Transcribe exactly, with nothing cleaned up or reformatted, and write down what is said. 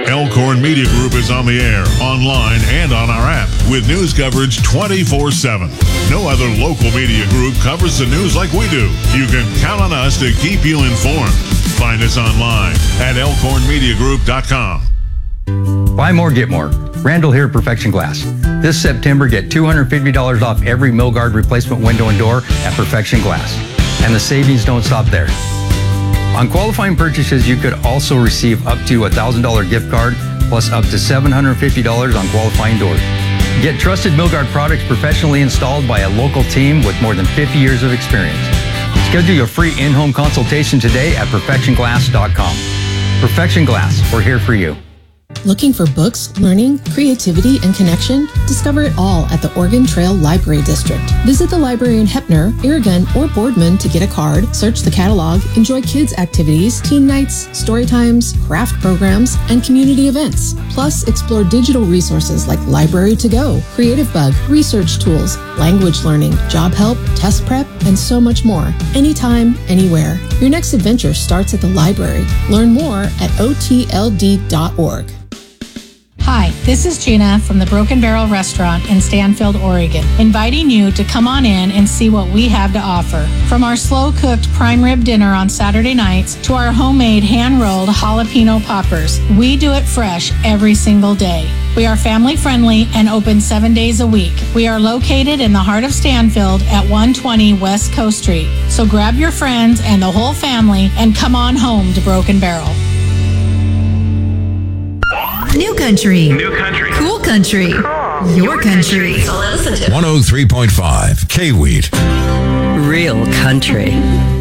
Elkhorn Media Group is on the air, online, and on our app with news coverage twenty-four seven. No other local media group covers the news like we do. You can count on us to keep you informed. Find us online at elkhorn media group dot com. Buy more, get more. Randall here at Perfection Glass. This September, get two hundred fifty dollars off every Milgard replacement window and door at Perfection Glass. And the savings don't stop there. On qualifying purchases, you could also receive up to a one thousand dollars gift card plus up to seven hundred fifty dollars on qualifying doors. Get trusted Milgard products professionally installed by a local team with more than fifty years of experience. Schedule your free in-home consultation today at perfection glass dot com. Perfection Glass, we're here for you. Looking for books, learning, creativity, and connection? Discover it all at the Oregon Trail Library District. Visit the library in Heppner, Irrigon, or Boardman to get a card, search the catalog, enjoy kids' activities, teen nights, story times, craft programs, and community events. Plus, explore digital resources like Library to Go, Creative Bug, research tools, language learning, job help, test prep, and so much more. Anytime, anywhere. Your next adventure starts at the library. Learn more at O T L D dot org. Hi, this is Gina from the Broken Barrel Restaurant in Stanfield, Oregon, inviting you to come on in and see what we have to offer. From our slow-cooked prime rib dinner on Saturday nights to our homemade hand-rolled jalapeno poppers, we do it fresh every single day. We are family-friendly and open seven days a week. We are located in the heart of Stanfield at one twenty West Coast Street. So grab your friends and the whole family and come on home to Broken Barrel. New country. New country. Cool country. Cool. Your, Your country. country. So listen to one oh three point five K-Wheat. Real country.